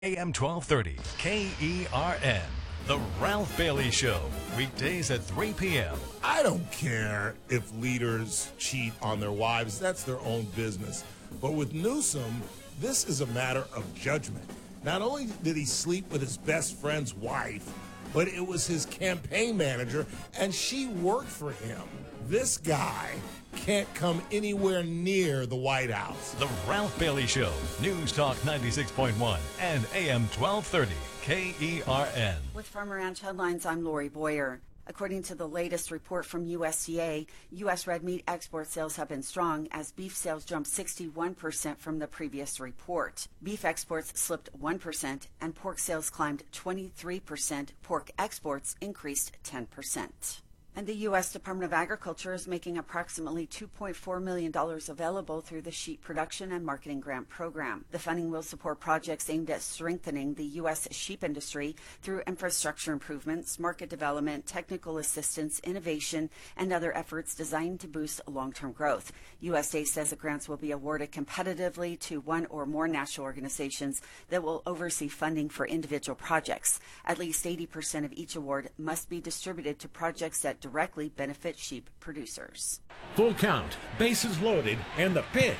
AM 1230, KERN, The Ralph Bailey Show, weekdays at 3 p.m. I don't care if leaders cheat on their wives. That's their own business. But with Newsom, this is a matter of judgment. Not only did he sleep with his best friend's wife, but it was his campaign manager, and she worked for him. This guy can't come anywhere near the White House. The Ralph Bailey Show, News Talk 96.1 and AM 1230, KERN. With Farm Ranch Headlines, I'm Lori Boyer. According to the latest report from USDA, U.S. red meat export sales have been strong as beef sales jumped 61% from the previous report. Beef exports slipped 1% and pork sales climbed 23%. Pork exports increased 10%. And the U.S. Department of Agriculture is making approximately $2.4 million available through the Sheep Production and Marketing Grant Program. The funding will support projects aimed at strengthening the U.S. sheep industry through infrastructure improvements, market development, technical assistance, innovation, and other efforts designed to boost long-term growth. USDA says the grants will be awarded competitively to one or more national organizations that will oversee funding for individual projects. At least 80% of each award must be distributed to projects that directly benefit sheep producers. Full count, bases loaded, and the pitch.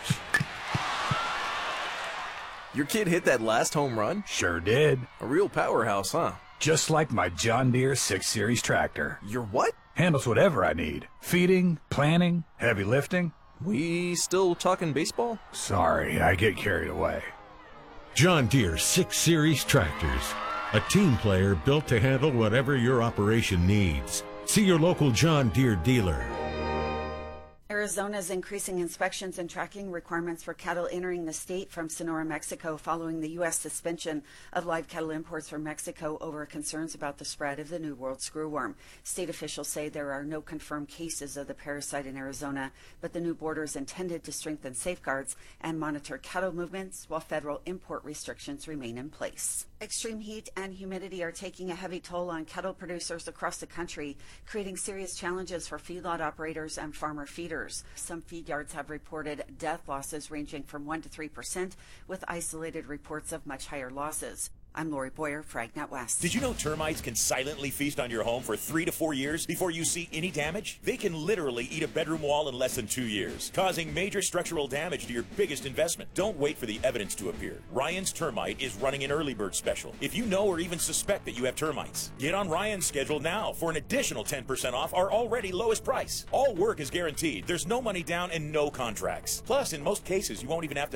Your kid hit that last home run? Sure did. A real powerhouse, huh? Just like my John Deere 6 Series tractor. Your what? Handles whatever I need. Feeding, planting, heavy lifting. We still talking baseball? Sorry, I get carried away. John Deere 6 Series tractors. A team player built to handle whatever your operation needs. See your local John Deere dealer. Arizona is increasing inspections and tracking requirements for cattle entering the state from Sonora, Mexico, following the U.S. suspension of live cattle imports from Mexico over concerns about the spread of the New World screwworm. State officials say there are no confirmed cases of the parasite in Arizona, but the new border is intended to strengthen safeguards and monitor cattle movements while federal import restrictions remain in place. Extreme heat and humidity are taking a heavy toll on cattle producers across the country, creating serious challenges for feedlot operators and farmer feeders. Some feed yards have reported death losses ranging from 1% to 3%, with isolated reports of much higher losses. I'm Lori Boyer, Fragnet West. Did you know termites can silently feast on your home for 3 to 4 years before you see any damage? They can literally eat a bedroom wall in less than 2 years, causing major structural damage to your biggest investment. Don't wait for the evidence to appear. Ryan's Termite is running an early bird special. If you know or even suspect that you have termites, get on Ryan's schedule now for an additional 10% off our already lowest price. All work is guaranteed. There's no money down and no contracts. Plus, in most cases, you won't even have to